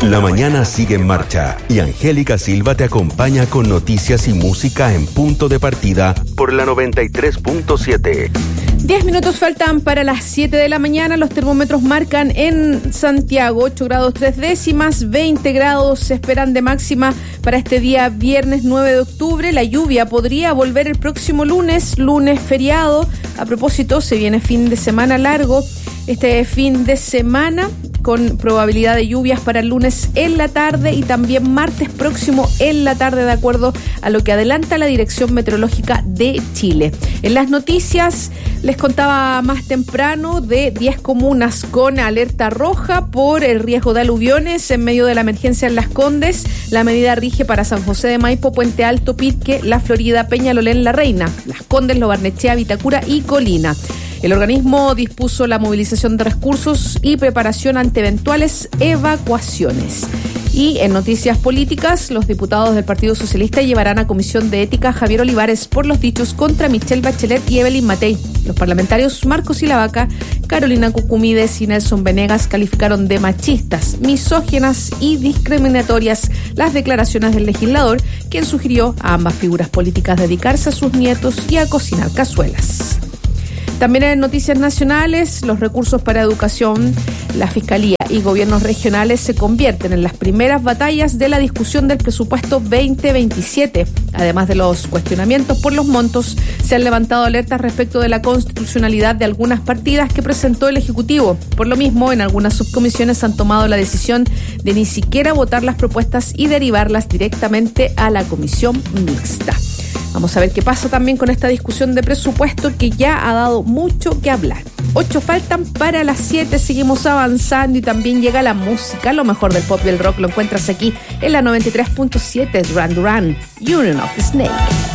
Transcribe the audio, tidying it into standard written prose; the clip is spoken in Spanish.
La mañana sigue en marcha y Angélica Silva te acompaña con noticias y música en punto de partida por la 93.7. 10 minutos faltan para las 7 de la mañana. Los termómetros marcan en Santiago 8 grados 3 décimas, 20 grados se esperan de máxima para este día viernes 9 de octubre. La lluvia podría volver el próximo lunes feriado. A propósito, se viene fin de semana largo. Este fin de semana con probabilidad de lluvias para el lunes en la tarde y también martes próximo en la tarde, de acuerdo a lo que adelanta la Dirección Meteorológica de Chile. En las noticias les contaba más temprano de 10 comunas con alerta roja por el riesgo de aluviones en medio de la emergencia en Las Condes. La medida rige para San José de Maipo, Puente Alto, Pirque, La Florida, Peñalolén, La Reina, Las Condes, Lo Barnechea, Vitacura y Colina. El organismo dispuso la movilización de recursos y preparación ante eventuales evacuaciones. Y en noticias políticas, los diputados del Partido Socialista llevarán a comisión de ética a Javier Olivares por los dichos contra Michelle Bachelet y Evelyn Matei. Los parlamentarios Marcos Silavaca, Carolina Cucumides y Nelson Venegas calificaron de machistas, misóginas y discriminatorias las declaraciones del legislador, quien sugirió a ambas figuras políticas dedicarse a sus nietos y a cocinar cazuelas. También en noticias nacionales, los recursos para educación, la Fiscalía y gobiernos regionales se convierten en las primeras batallas de la discusión del presupuesto 2027. Además de los cuestionamientos por los montos, se han levantado alertas respecto de la constitucionalidad de algunas partidas que presentó el Ejecutivo. Por lo mismo, en algunas subcomisiones han tomado la decisión de ni siquiera votar las propuestas y derivarlas directamente a la comisión mixta. Vamos a ver qué pasa también con esta discusión de presupuesto que ya ha dado mucho que hablar. 8 faltan para las 7, seguimos avanzando y también llega la música. Lo mejor del pop y el rock lo encuentras aquí en la 93.7. Duran Duran, Union of the Snake.